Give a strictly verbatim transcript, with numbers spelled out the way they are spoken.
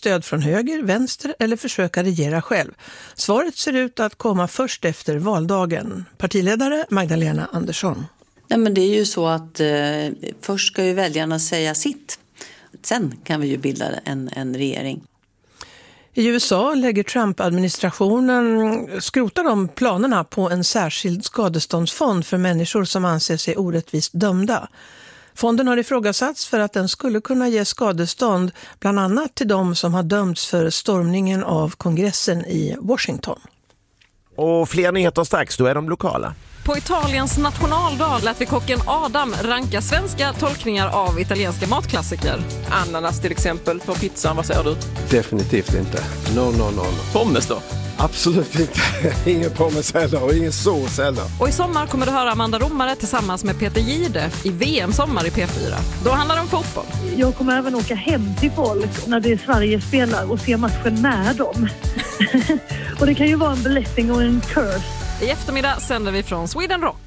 stöd från höger, vänster eller försöka regera själv? Svaret ser ut att komma först efter valdagen. Partiledare Magdalena Andersson. Nej, men det är ju så att eh, först ska ju väljarna säga sitt. Sen kan vi ju bilda en, en regering. I U S A lägger Trump-administrationen, skrotar de planerna på en särskild skadeståndsfond för människor som anser sig orättvist dömda. Fonden har ifrågasatts för att den skulle kunna ge skadestånd bland annat till de som har dömts för stormningen av kongressen i Washington. Och fler nyheter strax, då är de lokala. På Italiens nationaldag lät vi kocken Adam ranka svenska tolkningar av italienska matklassiker. Ananas till exempel på pizzan, vad säger du? Definitivt inte. No, no, no, no. Pommes då? Absolut inte. Ingen pommes heller och ingen sås heller. Och i sommar kommer du höra Amanda Romare tillsammans med Peter Gide i V M-sommar i P fyra. Då handlar det om fotboll. Jag kommer även åka hem till folk när det är Sverige spelar och se matchen med dem. Och det kan ju vara en blessing och en curse. I eftermiddag sänder vi från Sweden Rock.